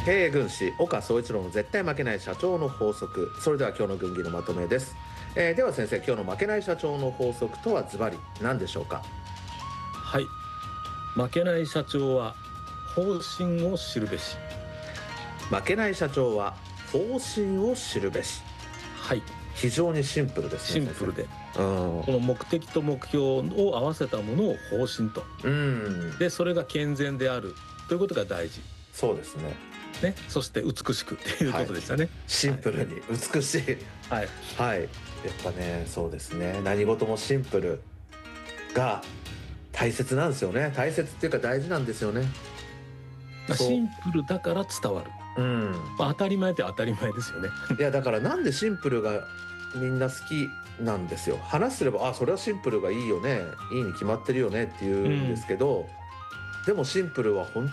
経営軍師岡総一郎の絶対負けない社長の法則。それでは今日の軍議のまとめです。では先生、今日の負けない社長の法則とはズバリ何でしょうか？ はい、負けない社長は方針を知るべし。 負けない社長は方針を知るべし。 はい、 非常にシンプルですね。 シンプルで、 先生。 この目的と目標を合わせたものを方針と、でそれが健全であるということが大事そうですね。 ね。そして美しくっていうことでしたね。 シンプルに美しい。 はいはい。やっぱね、そうですね。何事もシンプルが大切なんですよね。大切っていうか大事なんですよね。 シンプルだから伝わる。当たり前って当たり前ですよね。 いやだからなんでシンプルがみんな好きなんですよ。話すればそれはシンプルがいいよね、いいに決まってるよねって言うんですけど、でもシンプルは本